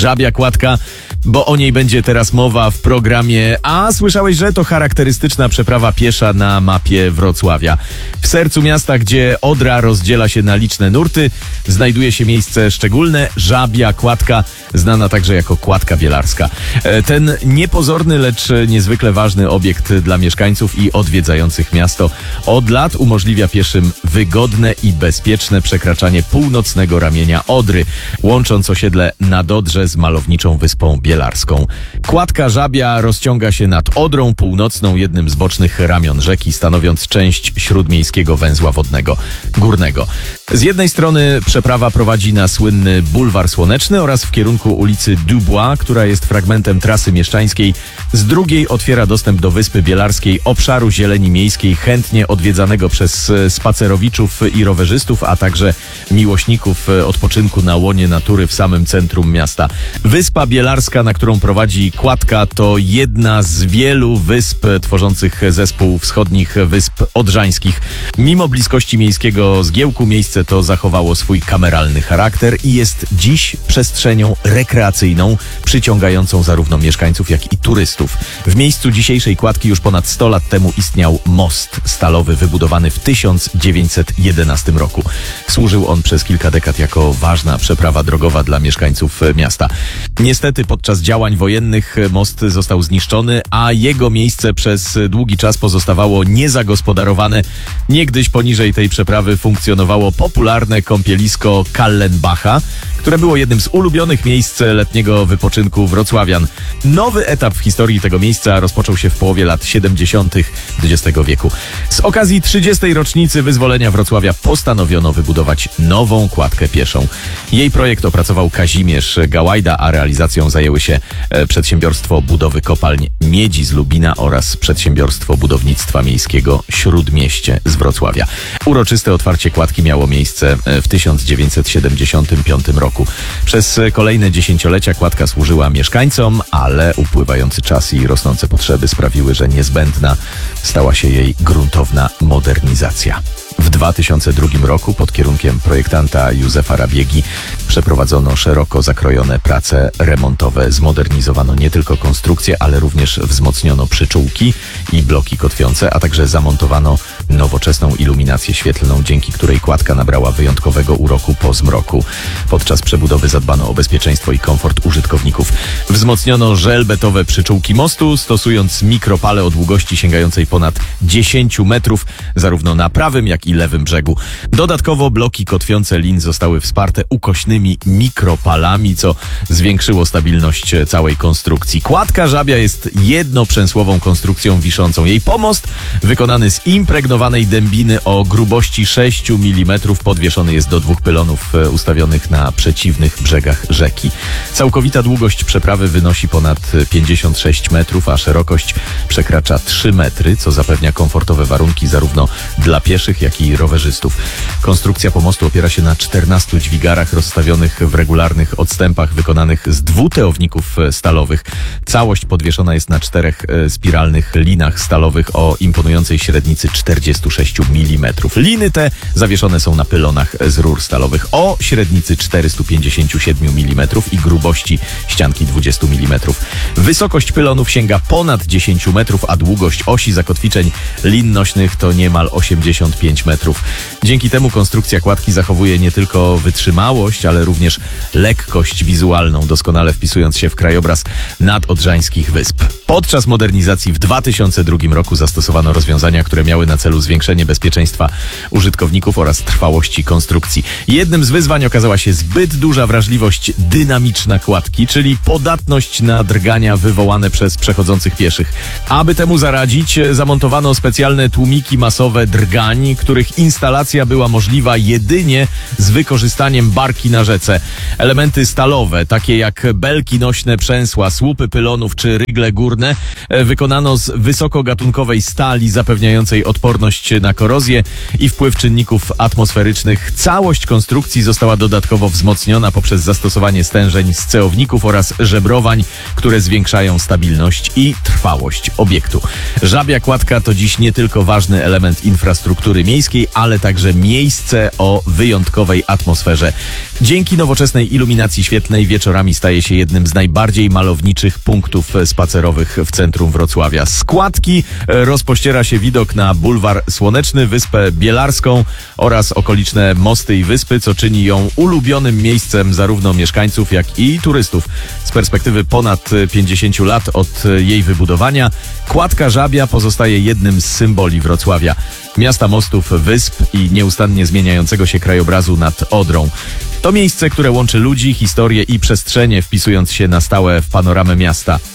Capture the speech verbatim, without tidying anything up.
Żabia kładka, bo o niej będzie teraz mowa w programie. A słyszałeś, że to charakterystyczna przeprawa piesza na mapie Wrocławia. W sercu miasta, gdzie Odra rozdziela się na liczne nurty, znajduje się miejsce szczególne, Żabia kładka, znana także jako Kładka Bielarska. Ten niepozorny, lecz niezwykle ważny obiekt dla mieszkańców i odwiedzających miasto od lat umożliwia pieszym wygodne i bezpieczne przekraczanie północnego ramienia Odry, łącząc osiedle nad Odrze z malowniczą Wyspą Bielarską. Kładka Żabia rozciąga się nad Odrą Północną, jednym z bocznych ramion rzeki, stanowiąc część śródmiejskiego węzła wodnego górnego. Z jednej strony przeprawa prowadzi na słynny Bulwar Słoneczny oraz w kierunku ulicy Dubois, która jest fragmentem trasy mieszczańskiej. Z drugiej otwiera dostęp do Wyspy Bielarskiej, obszaru zieleni miejskiej, chętnie odwiedzanego przez spacerowiczów i rowerzystów, a także miłośników odpoczynku na łonie natury w samym centrum miasta. Wyspa Bielarska, na którą prowadzi kładka, to jedna z wielu wysp tworzących zespół wschodnich wysp odrzańskich. Mimo bliskości miejskiego zgiełku miejsce to zachowało swój kameralny charakter i jest dziś przestrzenią rekreacyjną, przyciągającą zarówno mieszkańców, jak i turystów. W miejscu dzisiejszej kładki już ponad sto lat temu istniał most stalowy wybudowany w tysiąc dziewięćset jedenastym roku. Służył on przez kilka dekad jako ważna przeprawa drogowa dla mieszkańców miasta. Niestety podczas działań wojennych most został zniszczony, a jego miejsce przez długi czas pozostawało niezagospodarowane. Niegdyś poniżej tej przeprawy funkcjonowało popularne kąpielisko Kallenbacha, które było jednym z ulubionych miejsc letniego wypoczynku wrocławian. Nowy etap w historii tego miejsca rozpoczął się w połowie lat siedemdziesiątych dwudziestego wieku. Z okazji trzydziestej rocznicy wyzwolenia Wrocławia postanowiono wybudować nową kładkę pieszą. Jej projekt opracował Kazimierz Gałajda, a realizacją zajęły się przedsiębiorstwo budowy kopalń miedzi z Lubina oraz przedsiębiorstwo budownictwa miejskiego Śródmieście z Wrocławia. Uroczyste otwarcie kładki miało miejsce w tysiąc dziewięćset siedemdziesiątym piątym roku. Przez kolejne dziesięciolecia kładka służyła mieszkańcom, ale upływający czas i rosnące potrzeby sprawiły, że niezbędna stała się jej gruntowna modernizacja. W dwa tysiące drugim roku pod kierunkiem projektanta Józefa Rabiegi przeprowadzono szeroko zakrojone prace remontowe. Zmodernizowano nie tylko konstrukcję, ale również wzmocniono przyczółki i bloki kotwiące, a także zamontowano nowoczesną iluminację świetlną, dzięki której kładka nabrała wyjątkowego uroku po zmroku. Podczas przebudowy zadbano o bezpieczeństwo i komfort użytkowników. Wzmocniono żelbetowe przyczółki mostu, stosując mikropale o długości sięgającej ponad dziesięć metrów, zarówno na prawym, jak i lewym brzegu. Dodatkowo bloki kotwiące lin zostały wsparte ukośnymi mikropalami, co zwiększyło stabilność całej konstrukcji. Kładka Żabia jest jednoprzęsłową konstrukcją wiszącą. Jej pomost, wykonany z impregnowanej dębiny o grubości sześć milimetrów, podwieszony jest do dwóch pylonów ustawionych na przeciwnych brzegach rzeki. Całkowita długość przeprawy wynosi ponad pięćdziesiąt sześć metrów, a szerokość przekracza trzy metry, co zapewnia komfortowe warunki zarówno dla pieszych, jak i rowerzystów. Konstrukcja pomostu opiera się na czternastu dźwigarach rozstawionych w regularnych odstępach, wykonanych z dwuteowników stalowych. Całość podwieszona jest na czterech spiralnych linach stalowych o imponującej średnicy czterdziestu sześciu milimetrów. Liny te zawieszone są na pylonach z rur stalowych o średnicy czterystu pięćdziesięciu siedmiu milimetrów i grubości ścianki dwudziestu milimetrów. Wysokość pylonów sięga ponad dziesięć metrów, a długość osi zakotwiczeń lin nośnych to niemal osiemdziesiąt pięć metrów. Dzięki temu konstrukcja kładki zachowuje nie tylko wytrzymałość, ale również lekkość wizualną, doskonale wpisując się w krajobraz nadodrzańskich wysp. Podczas modernizacji w dwa tysiące drugim roku zastosowano rozwiązania, które miały na celu zwiększenie bezpieczeństwa użytkowników oraz trwałości konstrukcji. Jednym z wyzwań okazała się zbyt duża wrażliwość dynamiczna kładki, czyli podatność na drgania wywołane przez przechodzących pieszych. Aby temu zaradzić, zamontowano specjalne tłumiki masowe drgań, których instalacja była możliwa jedynie z wykorzystaniem barki na rzece. Elementy stalowe, takie jak belki nośne przęsła, słupy pylonów czy rygle górne, wykonano z wysokogatunkowej stali zapewniającej odporność odporność na korozję i wpływ czynników atmosferycznych. Całość konstrukcji została dodatkowo wzmocniona poprzez zastosowanie stężeń z ceowników oraz żebrowań, które zwiększają stabilność i trwałość obiektu. Żabia kładka to dziś nie tylko ważny element infrastruktury miejskiej, ale także miejsce o wyjątkowej atmosferze. Dzięki nowoczesnej iluminacji świetlnej wieczorami staje się jednym z najbardziej malowniczych punktów spacerowych w centrum Wrocławia. Z kładki rozpościera się widok na bulwar Słoneczny, Wyspę Bielarską oraz okoliczne mosty i wyspy, co czyni ją ulubionym miejscem zarówno mieszkańców, jak i turystów. Z perspektywy ponad pięćdziesięciu lat od jej wybudowania, kładka żabia pozostaje jednym z symboli Wrocławia. Miasta mostów, wysp i nieustannie zmieniającego się krajobrazu nad Odrą. To miejsce, które łączy ludzi, historię i przestrzenie, wpisując się na stałe w panoramę miasta.